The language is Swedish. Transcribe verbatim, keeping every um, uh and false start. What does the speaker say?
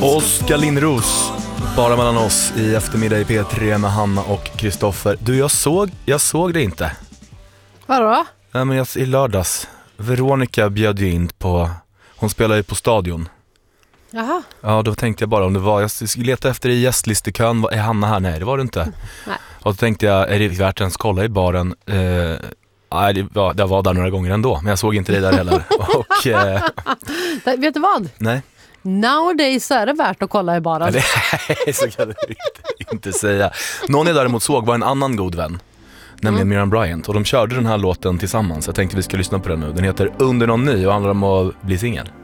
Oskar Lindros, bara mellan oss i eftermiddag i P tre med Hanna och Kristoffer. Du, jag såg, jag såg det inte. Vadå? Nej, men jag, i lördags. Veronica bjöd ju in på, hon spelar ju på Stadion. Jaha. Ja, då tänkte jag bara om det var, jag letade efter i gästlistekön, är Hanna här? Nej, det var det inte. Nej. Och då tänkte jag, är det värt ens kolla i baren? Eh, nej, det var, det var där några gånger ändå, men jag såg inte det där heller. Och, eh, Vet du vad? nej. Nowadays så är det värt att kolla i baren. Nej, så kan du inte, inte säga. Någon jag däremot såg var en annan god vän, nämligen mm. Miriam Bryant. Och de körde den här låten tillsammans. Jag tänkte vi ska lyssna på den nu. Den heter Under någon ny och handlar om att bli singel.